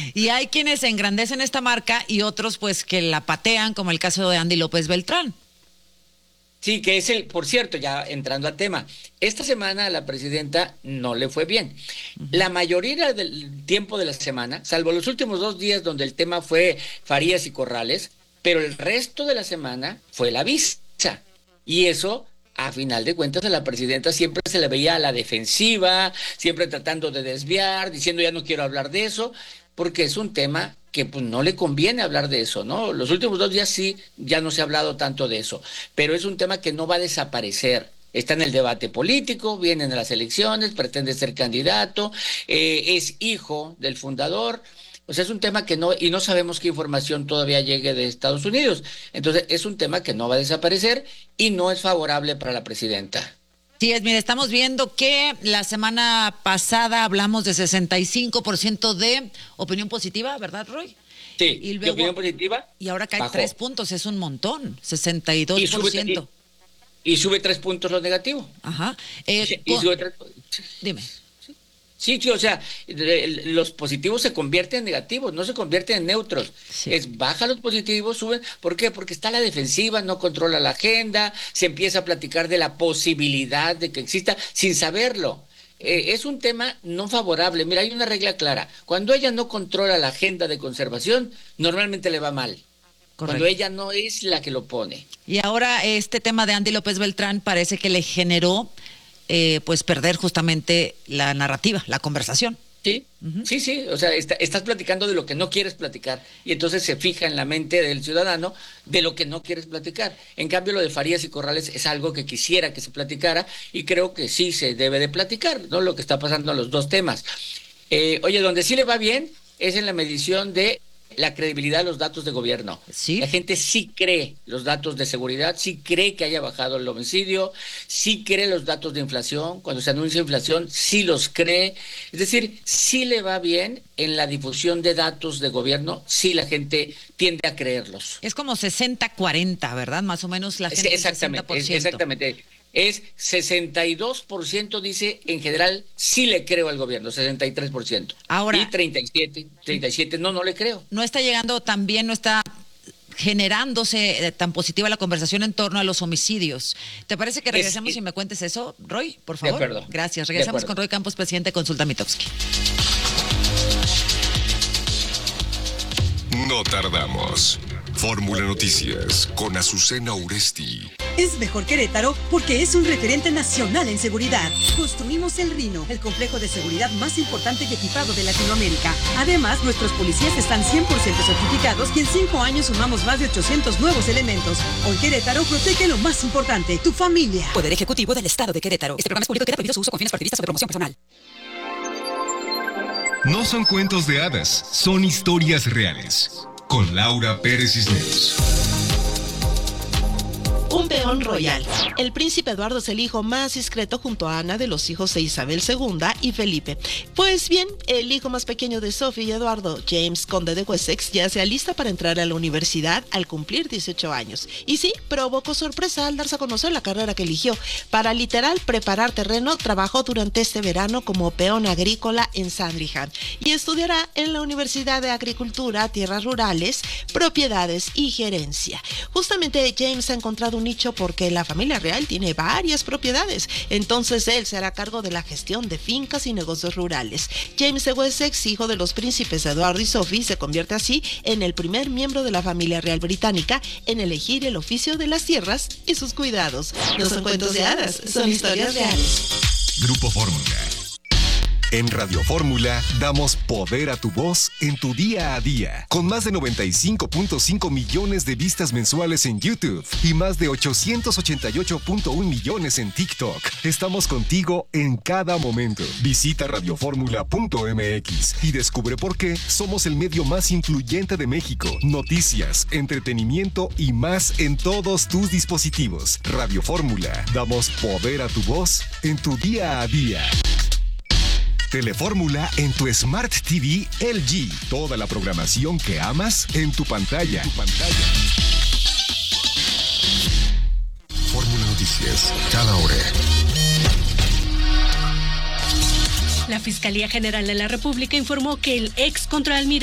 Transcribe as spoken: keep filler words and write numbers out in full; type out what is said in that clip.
Y hay quienes engrandecen esta marca y otros pues que la patean, como el caso de Andy López Beltrán. Sí, que es el, por cierto, ya entrando al tema, esta semana a la presidenta no le fue bien. Uh-huh. La mayoría del tiempo de la semana, salvo los últimos dos días donde el tema fue Farías y Corrales, pero el resto de la semana fue la visa. Y eso, a final de cuentas, a la presidenta siempre se le veía a la defensiva, siempre tratando de desviar, diciendo ya no quiero hablar de eso, porque es un tema que pues no le conviene hablar de eso, ¿no? Los últimos dos días sí, ya no se ha hablado tanto de eso, pero es un tema que no va a desaparecer. Está en el debate político, vienen las elecciones, pretende ser candidato, eh, es hijo del fundador. O sea, es un tema que no, y no sabemos qué información todavía llegue de Estados Unidos. Entonces, es un tema que no va a desaparecer y no es favorable para la presidenta. Sí, es, mire, estamos viendo que la semana pasada hablamos de sesenta y cinco por ciento de opinión positiva, ¿verdad, Roy? Sí, y luego, de opinión positiva. Y ahora cae tres puntos, es un montón, sesenta y dos por ciento. Y, sube, y, y sube tres puntos lo negativo. Ajá. Eh, sí, y sube tres, dime. Sí, sí, o sea, los positivos se convierten en negativos, no se convierten en neutros. Sí. Es baja los positivos, suben. ¿Por qué? Porque está a la defensiva, no controla la agenda, se empieza a platicar de la posibilidad de que exista sin saberlo. Eh, es un tema no favorable. Mira, hay una regla clara. Cuando ella no controla la agenda de conservación, normalmente le va mal. Correcto. Cuando ella no es la que lo pone. Y ahora este tema de Andy López Beltrán parece que le generó Eh, pues perder justamente la narrativa, la conversación. Sí, uh-huh. sí, sí, o sea, está, estás platicando de lo que no quieres platicar y entonces se fija en la mente del ciudadano de lo que no quieres platicar. En cambio, lo de Farías y Corrales es algo que quisiera que se platicara y creo que sí se debe de platicar, ¿no? Lo que está pasando en los dos temas. Eh, oye, donde sí le va bien es en la medición de la credibilidad de los datos de gobierno. ¿Sí? La gente sí cree los datos de seguridad, sí cree que haya bajado el homicidio, sí cree los datos de inflación, cuando se anuncia inflación, sí los cree. Es decir, sí le va bien en la difusión de datos de gobierno, sí la gente tiende a creerlos. Es como sesenta cuarenta, ¿verdad? Más o menos la gente. Exactamente, sesenta por ciento. exactamente. Es sesenta y dos por ciento dice, en general, sí le creo al gobierno, sesenta y tres por ciento. Ahora, y treinta y siete, treinta y siete, no, no le creo. No está llegando también, no está generándose tan positiva la conversación en torno a los homicidios. ¿Te parece que regresemos es, y me cuentes eso, Roy? Por favor. De acuerdo. Gracias. Regresamos con Roy Campos, presidente de Consulta Mitofsky. No tardamos. Fórmula Noticias con Azucena Uresti. Es mejor Querétaro porque es un referente nacional en seguridad. Construimos el Rino, el complejo de seguridad más importante y equipado de Latinoamérica. Además, nuestros policías están cien por ciento certificados y en cinco años sumamos más de ochocientos nuevos elementos. Hoy Querétaro protege lo más importante, tu familia. Poder Ejecutivo del Estado de Querétaro. Este programa es público y queda prohibido su uso con fines partidistas o de promoción personal. No son cuentos de hadas, son historias reales. Con Laura Pérez Cisneros. Un peón royal. El príncipe Eduardo es el hijo más discreto junto a Ana de los hijos de Isabel segunda y Felipe. Pues bien, el hijo más pequeño de Sophie y Eduardo, James, conde de Wessex, ya se alista para entrar a la universidad al cumplir dieciocho años. Y sí, provocó sorpresa al darse a conocer la carrera que eligió. Para literal preparar terreno, trabajó durante este verano como peón agrícola en Sandringham y estudiará en la Universidad de Agricultura, Tierras Rurales, Propiedades y Gerencia. Justamente James ha encontrado un nicho porque la familia real tiene varias propiedades, entonces él se hará cargo de la gestión de fincas y negocios rurales. James de Wessex, hijo de los príncipes Eduardo y Sophie, se convierte así en el primer miembro de la familia real británica en elegir el oficio de las tierras y sus cuidados. No son cuentos de hadas, son historias reales. Grupo Fórmula. En Radio Fórmula damos poder a tu voz en tu día a día. Con más de noventa y cinco punto cinco millones de vistas mensuales en YouTube y más de ochocientos ochenta y ocho punto uno millones en TikTok. Estamos contigo en cada momento. Visita radioformula punto m x y descubre por qué somos el medio más influyente de México. Noticias, entretenimiento y más en todos tus dispositivos. Radio Fórmula. Damos poder a tu voz en tu día a día. Telefórmula en tu Smart T V L G. Toda la programación que amas en tu pantalla. Tu pantalla. Fórmula Noticias, cada hora. La Fiscalía General de la República informó que el ex contraalmirante